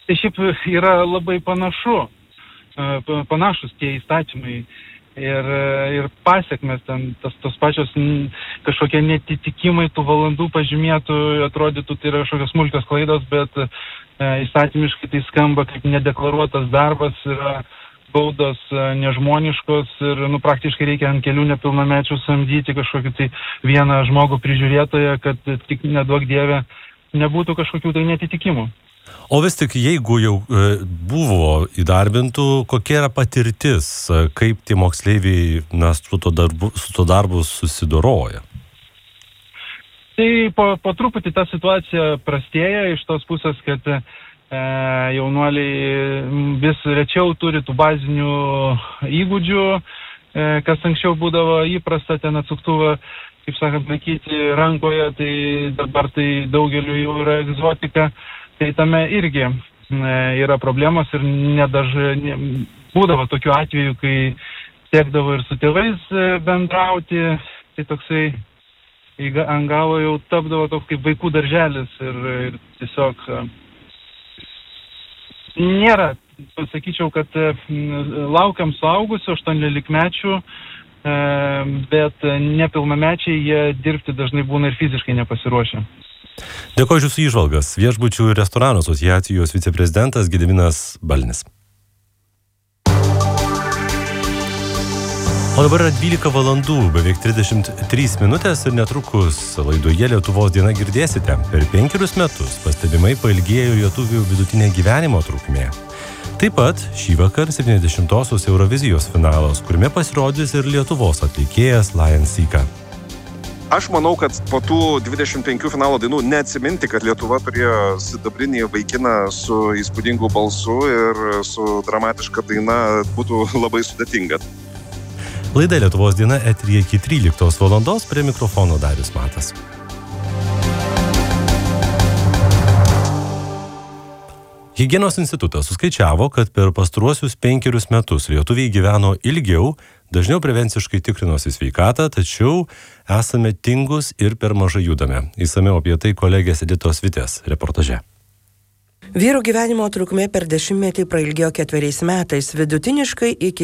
Tai šiaip yra labai panašus tie įstatymai ir pasiekmes ten, tos pačios kažkokie netitikimai tų valandų pažymėtų, atrodytų, tai yra kažkokios smulkios klaidos, bet įstatymiškai tai skamba kaip nedeklaruotas darbas, yra baudos nežmoniškos ir praktiškai reikia ant kelių nepilnamečių samdyti kažkokį tai vieną žmogų prižiūrėtoją, kad tik neduok dieve nebūtų kažkokių tai netitikimų. O vis tik, jeigu jau buvo įdarbintų, kokia yra patirtis, kaip tie moksleiviai su to darbu susidoroja? Tai po truputį ta situacija prastėja iš tos pusės, kad jaunuoliai vis rečiau turi tų bazinių įgūdžių, kas anksčiau būdavo įprasta ten atsuktuvą, kaip sakant, laikyti rankoje, tai dabar tai daugeliu jau yra egzotika. Tai tame irgi yra problemos ir būdavo tokių atvejų, kai tekdavo ir su tėvais bendrauti, tai toksai ant galo jau tapdavo toks kaip vaikų darželis ir tiesiog nėra, pasakyčiau, kad laukiam suaugusių 18-mečių, bet nepilnamečiai jie dirbti dažnai būna ir fiziškai nepasiruošę. Dėkoju jūsų įžvalgas. Viešbučių ir restoranų asociacijos viceprezidentas Gediminas Balnis. O dabar yra 12 valandų, beveik 33 minutės ir netrukus laidoje Lietuvos diena girdėsite. Per 5 metus pastebimai pailgėjo lietuvių vidutinė gyvenimo trukmė. Taip pat šįvakar 70-osios Eurovizijos finalas, kuriame pasirodys ir Lietuvos atlikėjas Lion Sika. Aš manau, kad po tų 25 finalo dainų neatsiminti, kad Lietuva turėjo sidabrinį vaikiną su įspūdingu balsu ir su dramatiška daina būtų labai sudėtinga. Laida Lietuvos diena eteryje iki 13 valandos, prie mikrofono Darius Matas. Higienos institutas suskaičiavo, kad per pastaruosius 5 metus lietuviai gyveno ilgiau, dažniau prevenciškai tikrinosi sveikatą, tačiau esame tingūs ir per mažai judame. Išsamiau apie tai kolegės Editos Vitės reportaže. Vyrų gyvenimo trukmė per 10-metį prailgėjo 4 metais, vidutiniškai iki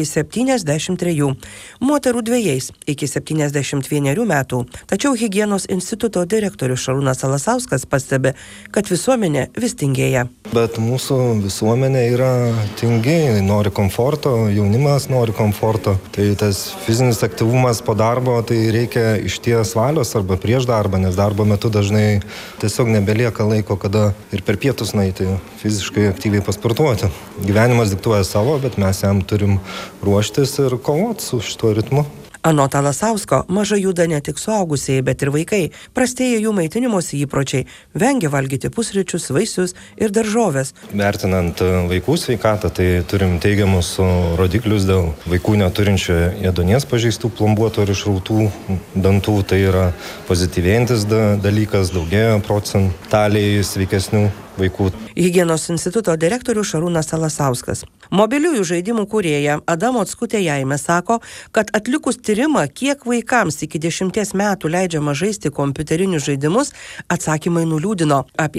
73, moterų 2 iki 71 metų. Tačiau Higienos instituto direktorius Šarūnas Salasauskas pastebi, kad visuomenė vis tingėja. Bet mūsų visuomenė yra tingi, nori komforto, jaunimas nori komforto. Tai tas fizinis aktyvumas po darbo, tai reikia išties valios arba prieš darbą, nes darbo metu dažnai tiesiog nebelieka laiko, kada ir per pietus nueiti fiziškai aktyviai pasportuoti. Gyvenimas diktuoja savo, bet mes jam turim ruoštis ir kovoti su šituo ritmu. Anot Alasausko, mažai juda ne tik suaugusieji, bet ir vaikai. Prastėja jų maitinimosi įpročiai, vengia valgyti pusryčius, vaisius ir daržoves. Vertinant vaikų sveikatą, tai turim teigiamus rodiklius dėl vaikų neturinčių ėduonies pažeistų, plombuotų ir išrautų dantų. Tai yra pozityvėjantis dalykas, daugėja procentaliai sveikesnių vaikų. Higienos instituto direktorius Šarūnas Salasauskas. Mobiliųjų žaidimų kūrėja Adamo Atskutė Jaime sako, kad atlikus tyrimą, kiek vaikams iki 10 metų leidžiama žaisti kompiuterinius žaidimus, atsakymai nuliūdino. Apie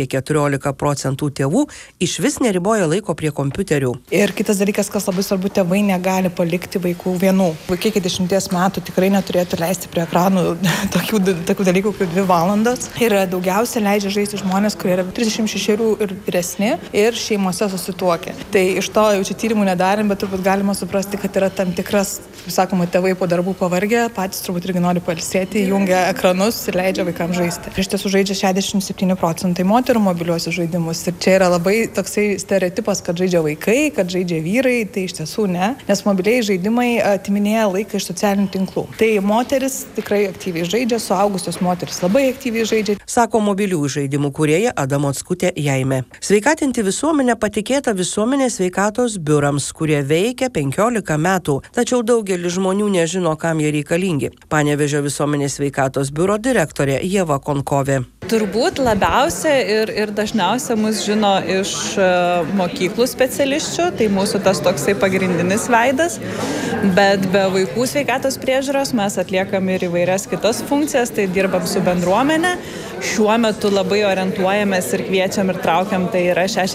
14% tėvų iš vis neriboja laiko prie kompiuterių. Ir kitas dalykas, kas labai svarbu, tėvai negali palikti vaikų vienų. Vaikai iki 10 metų tikrai neturėtų leisti prie ekranų tokių dalykų kaip 2 valandas. Ir daugiausia leidžia žaisti žmonės, kurie yra 36 ir vyresni ir šeimose susituokę. Tai iš to jau čia tyrimų nedarėm, bet turbūt galima suprasti, kad yra tam tikras, sakoma, tėvai po darbų pavargę, patys turbūt irgi nori pailsėti, jungia ekranus ir leidžia vaikams žaisti. Iš tiesų žaidžia 67% moterų mobiliuosius žaidimus. Ir čia yra labai toksai stereotipas, kad žaidžia vaikai, kad žaidžia vyrai, tai iš tiesų ne, nes mobiliai žaidimai atiminėja laiką iš socialinių tinklų. Tai moteris tikrai aktyviai žaidžia, suaugusios moteris labai aktyviai žaidžia. Sako mobiliųjų žaidimų kūrėja Adamo Atskutė Jaime. Sveikatinti visuomenę patikėta visuomenės sveikatos biurams, kurie veikia 15 metų, tačiau daugelis žmonių nežino, kam jie reikalingi. Panevėžio visuomenės sveikatos biuro direktorė Ieva Konkovė. Turbūt labiausia ir dažniausia mus žino iš mokyklų specialisčių, tai mūsų tas toksai pagrindinis veidas, bet be vaikų sveikatos priežiūros mes atliekam ir įvairias kitas funkcijas, tai dirbam su bendruomenė. Šiuo metu labai orientuojamės ir kviečiam ir traukiam, tai yra